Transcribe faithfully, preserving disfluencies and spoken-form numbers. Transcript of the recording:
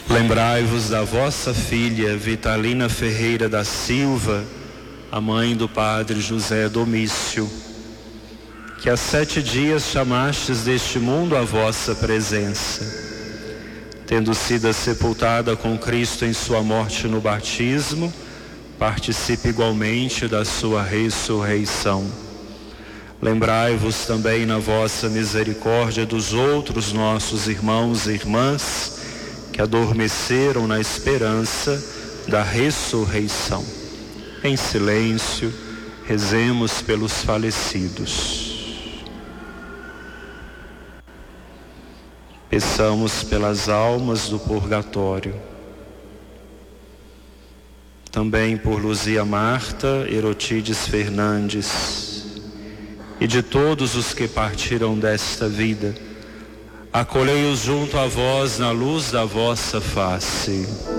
Lembrai-vos da vossa filha Vitalina Ferreira da Silva, a mãe do padre José Domício, que há sete dias chamastes deste mundo à vossa presença. Tendo sido sepultada com Cristo em sua morte no batismo, participe igualmente da sua ressurreição. Lembrai-vos também na vossa misericórdia dos outros nossos irmãos e irmãs que adormeceram na esperança da ressurreição. Em silêncio, rezemos pelos falecidos. Peçamos pelas almas do purgatório. Também por Luzia Marta Erotides Fernandes e de todos os que partiram desta vida. Acolhei-os junto a vós na luz da vossa face.